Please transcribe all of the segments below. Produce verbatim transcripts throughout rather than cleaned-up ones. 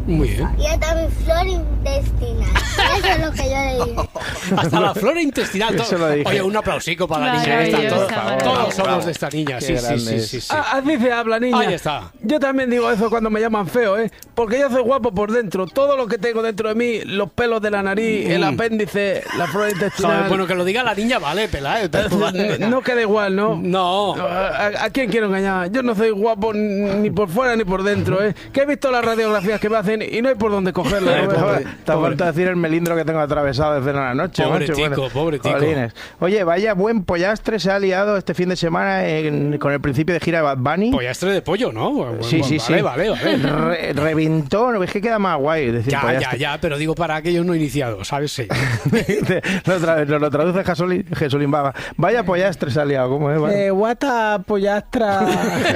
Muy bien. Y hasta mi flora intestinal. Eso es lo que yo le digo. Hasta la flora intestinal. Eso lo dije. Oye, un aplausico para la niña esta. Maravillosa, Todos, maravillosa. todos somos de esta niña. Qué Sí, sí, grande sí, es. sí, sí. Ah, así se habla, niña. Ahí está. Yo también digo eso cuando me llaman feo, ¿eh? Porque yo soy guapo por dentro. Todo lo que tengo dentro de mí, los pelos de la nariz, el apéndice, la flora intestinal. Joder, bueno, que lo diga la niña, vale, pela. ¿eh? no, no queda igual, ¿no? No. ¿A, a quién quiero engañar? Yo no soy guapo ni por fuera ni por dentro, ¿eh? Que he visto las radiografías que me hacen y no hay por dónde cogerlas. Eh, pobre, Te ha falta decir el melindro que tengo atravesado desde la noche. Pobre macho. tico, Bueno, pobre tico. jolines. Oye, vaya buen pollastre se ha liado este fin de semana en- con el principio de gira de Bad Bunny. Pollastre de pollo, ¿no? Bueno, Sí, sí, vale, sí. Vale, vale. Re- reventó, no es que queda más guay decir Ya, ya, pollastre. ya, pero digo para aquellos no iniciados, ¿sabes? Sí. lo, tra- lo- lo traduce Jesulín, Jesulín Baba. Vaya pollastre se ha liado, ¿cómo es? Vale. Eh, guata pollastra.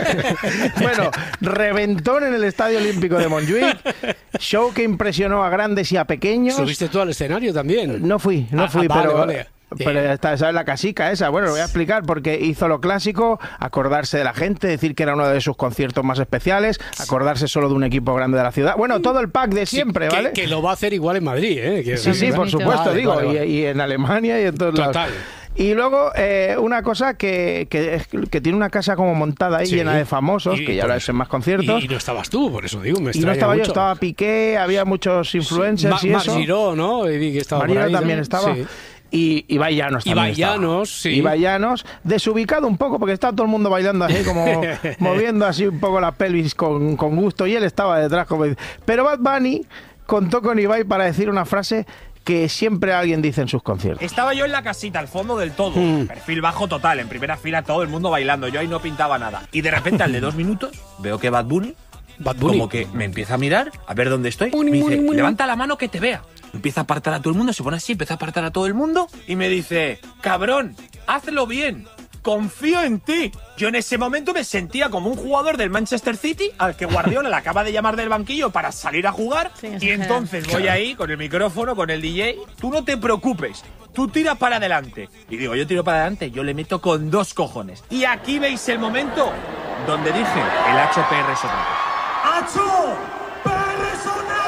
Bueno, reventón en el Estadio Olímpico de Montjuic. Show que impresionó a grandes y a pequeños. ¿Subiste tú al escenario también? No fui, no Ah, fui, ah, vale, pero... vale. Pero esta, esa es la casica esa. Bueno, lo voy a explicar porque hizo lo clásico, acordarse de la gente, decir que era uno de sus conciertos más especiales, acordarse solo de un equipo grande de la ciudad. Bueno, todo el pack de siempre, Sí, ¿vale? Que, que lo va a hacer igual en Madrid, ¿eh? Que- Sí, sí, por bonito. supuesto, Vale, digo, vale, vale. Y, y en Alemania y en todos lados. Total. Y luego, eh, una cosa que, que, es- que tiene una casa como montada ahí Sí. llena de famosos, Y- que ya por lo eso. hacen más conciertos. Y, y no estabas tú, por eso digo, me Y no extraña estaba yo, mucho. estaba Piqué, había muchos influencers Ma- y Mar eso. Giró, ¿no? Y vi que estaba por Marino ahí, también ¿no? estaba. Sí. Y Ibai Llanos también Ibai estaba. Llanos, sí. Ibai Llanos, desubicado un poco, porque está todo el mundo bailando así, como moviendo así un poco la pelvis con, con gusto, y él estaba detrás. Como... Pero Bad Bunny contó con Ibai para decir una frase que siempre alguien dice en sus conciertos. Estaba yo en la casita, al fondo del todo. Mm. Perfil bajo total, en primera fila todo el mundo bailando. Yo ahí no pintaba nada. Y de repente, al de dos minutos, veo que Bad Bunny, Bad Bunny. como que me empieza a mirar, a ver dónde estoy. Bunny, me dice, Bunny, Bunny. levanta la mano que te vea. Empieza a apartar a todo el mundo, se pone así, empieza a apartar a todo el mundo. Y me dice, cabrón, hazlo bien. Confío en ti. Yo en ese momento me sentía como un jugador del Manchester City al que Guardiola le acaba de llamar del banquillo para salir a jugar. Sí, y exagerado. entonces voy ahí con el micrófono, con el D J. Tú no te preocupes, tú tiras para adelante. Y digo, yo tiro para adelante, yo le meto con dos cojones. Y aquí veis el momento donde dije, el H P R es otra cosa. ¡Hacho! ¡P R es otra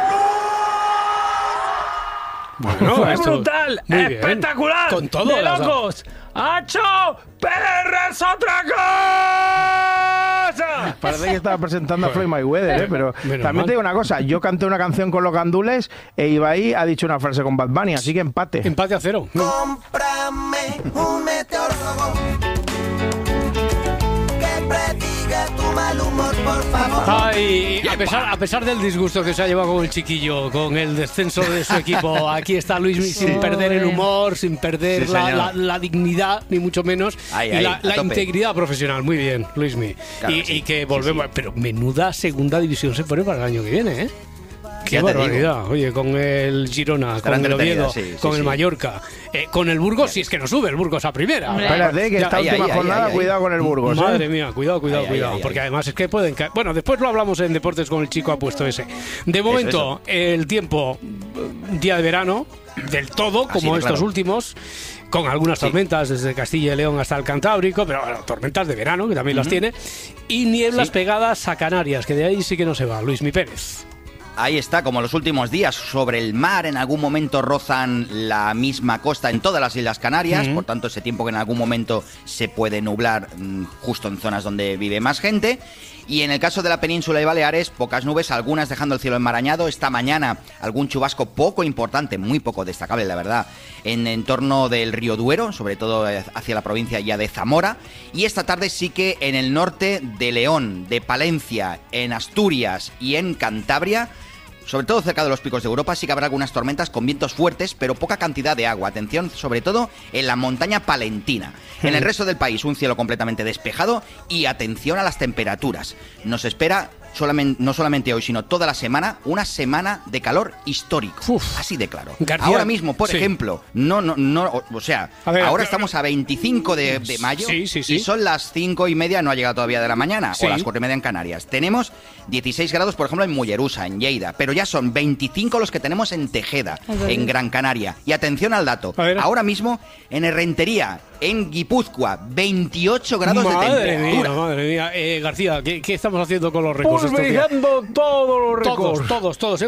Bueno, Fue esto- brutal, muy bien. espectacular, Con todo. de las- locos. ¡Hacho! ¡P R es otra cosa! Parece que estaba presentando a Floyd Mayweather, ¿eh? Pero Menos también mal. te digo una cosa, yo canté una canción con los gandules e Ibai ha dicho una frase con Bad Bunny, así que empate. Empate a cero. Cómprame un meteorólogo que prediga tu mal humor, por favor. Ay, a pesar, a pesar del disgusto que se ha llevado con el chiquillo, con el descenso de su equipo, aquí está Luismi sin perder el humor, sin perder Sí, la, señor. la- la dignidad, ni mucho menos, Ahí, y ahí, la, a la tope. integridad profesional. Muy bien, Luismi. Claro y, que sí. y que volvemos, pero menuda segunda división se pone para el año que viene, ¿eh? Qué Ya te barbaridad. Oye, con el Girona, Estará con el entretenida, Oviedo, sí, sí, con el sí. Mallorca, eh, con el Burgos, si es que no sube el Burgos a primera. Hombre. Espérate, que Ya, esta ahí, última ahí, ahí, jornada, ahí. cuidado con el Burgos, ¿eh? Madre mía, cuidado, cuidado, Ay, ay, cuidado. ay, porque ay. además es que pueden caer. Bueno, después lo hablamos en Deportes con el chico apuesto ese. De momento, el tiempo, día de verano, del todo, Así como de estos claro. últimos, con algunas Sí. tormentas desde Castilla y León hasta el Cantábrico, pero bueno, tormentas de verano, que también las tiene, y nieblas Sí. pegadas a Canarias, que de ahí sí que no se va. Luismi Pérez. Ahí está, como los últimos días, sobre el mar, en algún momento rozan la misma costa en todas las Islas Canarias, por tanto ese tiempo que en algún momento se puede nublar mm, justo en zonas donde vive más gente. Y en el caso de la península y Baleares, pocas nubes, algunas dejando el cielo enmarañado. Esta mañana algún chubasco poco importante, muy poco destacable, la verdad, en entorno del río Duero, sobre todo eh, hacia la provincia ya de Zamora. Y esta tarde sí que en el norte de León, de Palencia, en Asturias y en Cantabria, sobre todo cerca de los picos de Europa, sí que habrá algunas tormentas con vientos fuertes, pero poca cantidad de agua. Atención, sobre todo en la montaña palentina. En el resto del país, un cielo completamente despejado y atención a las temperaturas. Nos espera, solamente, no solamente hoy, sino toda la semana, una semana de calor histórico. Uf. Así de claro. García, Ahora mismo, por sí. ejemplo, no, no, no, o, o sea, A ver, ahora a- estamos a veinticinco de, de mayo Sí, sí, sí. y son las cinco y media, no ha llegado todavía de la mañana, Sí. o las cuatro y media en Canarias. Tenemos dieciséis grados, por ejemplo, en Mollerusa, en Lleida, pero ya son veinticinco los que tenemos en Tejeda, Es verdad. en Gran Canaria. Y atención al dato, A ver. ahora mismo en Herrentería, en Guipúzcoa, veintiocho grados de Madre temperatura. mía, madre mía. Eh, García, ¿qué, qué estamos haciendo con los récords estos días? Pulverizando todos los récords. Todos, todos, todos.